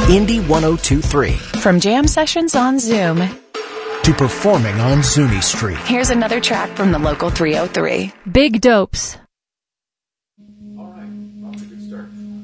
Indy 1023. From jam sessions on Zoom to performing on Zuni Street. Here's another track from the local 303. Big Dopes.